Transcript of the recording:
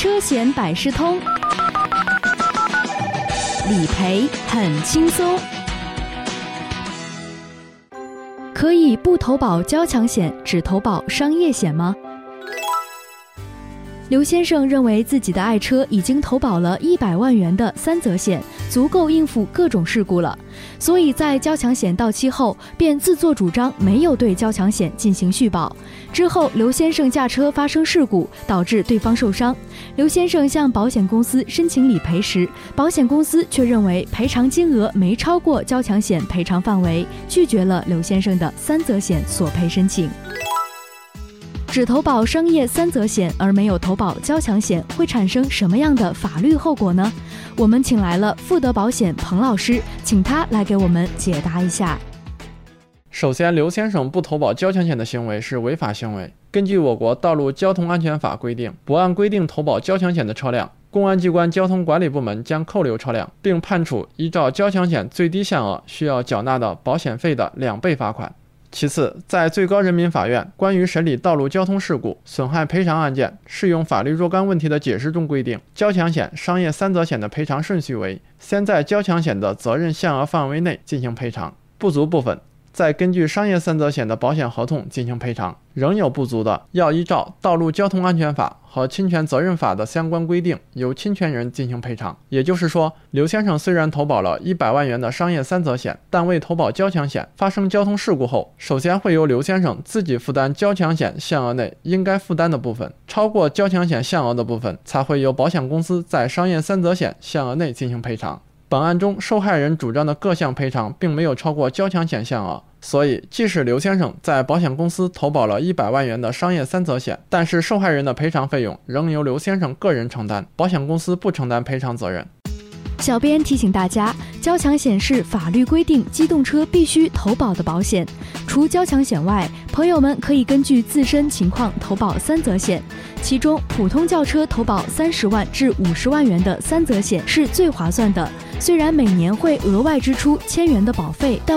车险百事通，理赔很轻松。可以不投保交强险，只投保商业险吗？刘先生认为自己的爱车已经投保了100万元的3责险，足够应付各种事故了，所以在交强险到期后便自作主张没有对交强险进行续保。之后刘先生驾车发生事故，导致对方受伤。刘先生向保险公司申请理赔时，保险公司却认为赔偿金额没超过交强险赔偿范围，拒绝了刘先生的3责险索赔申请。只投保商业3责险而没有投保交强险，会产生什么样的法律后果呢？我们请来了富德保险彭老师，请他来给我们解答一下。 首先，刘先生不投保交强险的行为是违法行为。根据我国道路交通安全法规定，不按规定投保交强险的车辆，公安机关交通管理部门将扣留车辆，并判处依照交强险最低限额需要缴纳的保险费的2倍罚款。其次，在最高人民法院关于审理道路交通事故损害赔偿案件适用法律若干问题的解释中规定，交强险、商业3责险的赔偿顺序为：先在交强险的责任限额范围内进行赔偿，不足部分再根据商业3责险的保险合同进行赔偿，仍有不足的，要依照道路交通安全法和侵权责任法的相关规定，由侵权人进行赔偿。也就是说，刘先生虽然投保了100万元的商业3责险，但未投保交强险，发生交通事故后，首先会由刘先生自己负担交强险限额内应该负担的部分，超过交强险限额的部分才会由保险公司在商业3责险限额内进行赔偿。本案中，受害人主张的各项赔偿并没有超过交强险限额，所以即使刘先生在保险公司投保了100万元的商业3责险，但是受害人的赔偿费用仍由刘先生个人承担，保险公司不承担赔偿责任。 小编提醒大家，交强险是法律规定机动车必须投保的保险。除交强险外，朋友们可以根据自身情况投保3责险，其中普通轿车投保30万至50万元的3责险是最划算的。虽然每年会额外支出1000元的保费，但